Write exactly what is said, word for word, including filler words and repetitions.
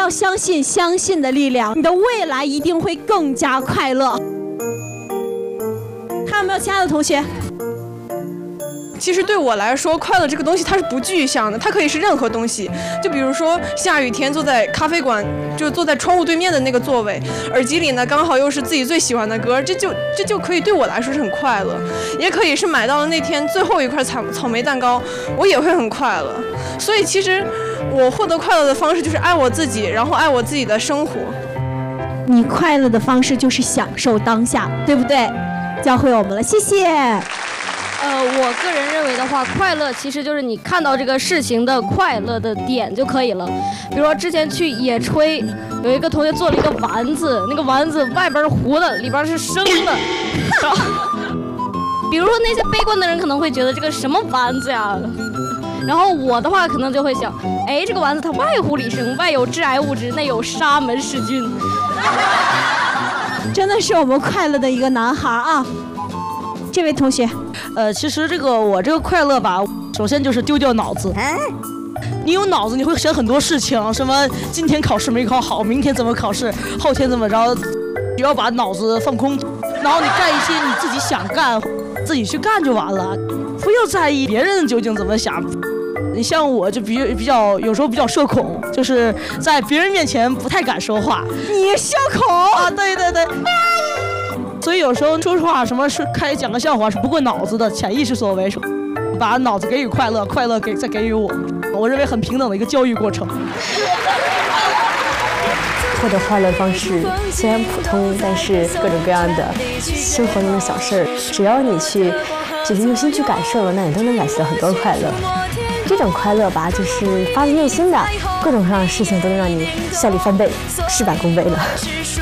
要相信相信的力量，你的未来一定会更加快乐。还有没有其他的同学？ 其实对我来说，快乐这个东西它是不具象的，它可以是任何东西。就比如说下雨天坐在咖啡馆，就坐在窗户对面的那个座位，耳机里呢刚好又是自己最喜欢的歌，这就这就可以对我来说是很快乐。也可以是买到了那天最后一块草草莓蛋糕，我也会很快乐。所以其实我获得快乐的方式就是爱我自己，然后爱我自己的生活。 你快乐的方式就是享受当下，对不对？教会我们了，谢谢。 呃，我个人认为的话，快乐其实就是你看到这个事情的快乐的点就可以了。比如说之前去野炊，有一个同学做了一个丸子，那个丸子外边是糊的，里边是生的。比如说那些悲观的人可能会觉得这个什么丸子呀？然后我的话可能就会想，哎，这个丸子它外糊里生，外有致癌物质，内有沙门氏菌。 真的是我们快乐的一个男孩啊！这位同学， 呃，其实这个我这个快乐吧，首先就是丢掉脑子。你有脑子，你会想很多事情，什么今天考试没考好，明天怎么考试，后天怎么着，只要把脑子放空，然后你干一些你自己想干，自己去干就完了，不要在意别人究竟怎么想。你像我就比比较有时候比较社恐，就是在别人面前不太敢说话。 你社恐啊？对对对。所以有时候说实话，什么是开讲个笑话是不过脑子的，潜意识所为，把脑子给予快乐，快乐给再给予我，我认为很平等的一个教育过程。 获得快乐方式虽然普通，但是各种各样的生活中的小事儿，只要你去就是用心去感受了，那你都能感受到很多快乐。这种快乐吧，就是发自内心的，各种各样的事情都能让你效率翻倍、事半功倍了。